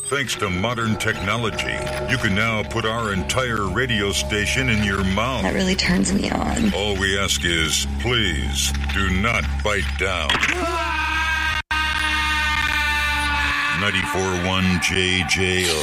Thanks to modern technology, you can now put our entire radio station in your mouth. That really turns me on. All we ask is, please, do not bite down. 94.1 JJO.